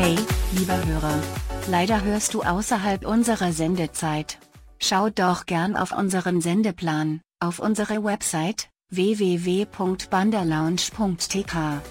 Hey, lieber Hörer. Leider hörst du außerhalb unserer Sendezeit. Schau doch gern auf unseren Sendeplan, auf unsere Website, www.banderlounge.tk.